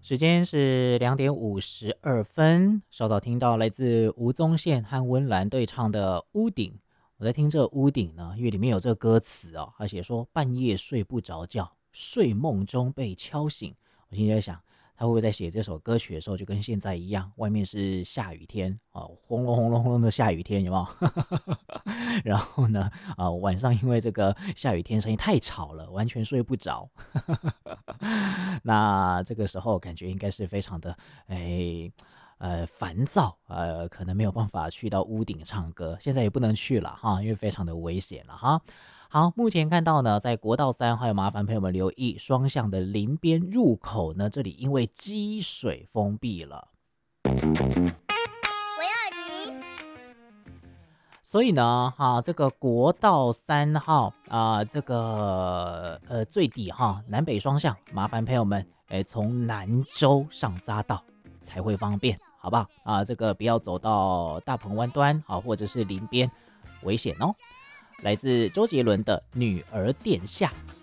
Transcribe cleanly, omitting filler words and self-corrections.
时间是2点52分，稍早听到来自吴宗宪和温岚对唱的《屋顶》。我在听这个《屋顶》呢，因为里面有这个歌词哦，他写说半夜睡不着觉，睡梦中被敲醒。我现在在想，他会不会在写这首歌曲的时候，就跟现在一样，外面是下雨天哦，轰隆轰隆轰隆的下雨天，有没有？然后呢，晚上因为这个下雨天声音太吵了，完全睡不着。那这个时候感觉应该是非常的烦躁，可能没有办法去到屋顶唱歌，现在也不能去了哈，因为非常的危险了哈。好，目前看到呢，在国道3，还有麻烦朋友们留意双向的林边入口呢，这里因为积水封闭了。 我要鱼。 所以呢，这个国道3号这个最底南北双向，麻烦朋友们，从南州上匝道才会方便，好不好？这个不要走到大鹏湾端或者是林边，危险哦。来自周杰伦的《女儿殿下》。